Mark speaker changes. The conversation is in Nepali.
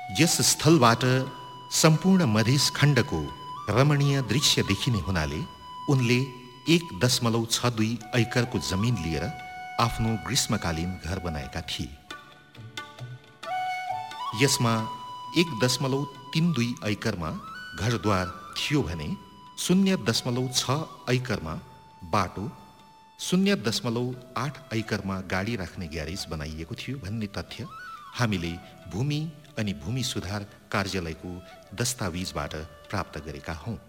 Speaker 1: यस स्थलबाट सम्पूर्ण मधेस खण्डको रमणीय दृश्य देखिने हुनाले उनले 1.62 एकरको जमिन लिएर आफ्नो ग्रीष्मकालीन घर बनाएका थिए। यसमा 1.32 एकरमा घरद्वार थियो भने 0.6 एकरमा बाटो, 0.8 एकरमा गाडी राख्ने ग्यारेज बनाइएको थियो भन्ने तथ्य हामीले भूमि अनि भूमि सुधार कार्यालयको दस्तावेजबाट प्राप्त गरेका हौं।